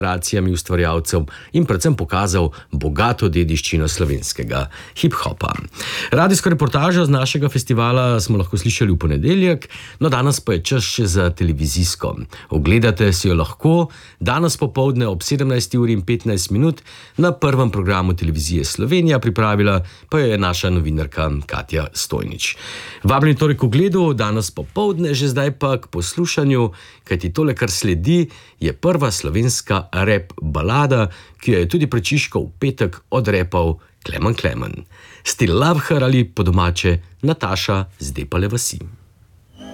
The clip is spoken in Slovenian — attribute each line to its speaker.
Speaker 1: generacijami ustvarjalcev in predvsem pokazal bogato dediščino slovenskega hip-hopa. Radijsko reportažo z našega festivala smo lahko slišali v ponedeljek, no danes pa je čas še za televizijsko. Ogledate si jo lahko danes popoldne ob 17:15 na prvem programu televizije Slovenija, pripravila pa jo je naša novinarka Katja Stojnič. Vabljeni torej k ogledu danes popoldne, že zdaj pa k poslušanju, kajti tole, kar sledi, je prva slovenska rap balada, ki jo je tudi Prečiško v petek odrepal Klemen Klemen. Still love her ali po domače Nataša z Depale vasi.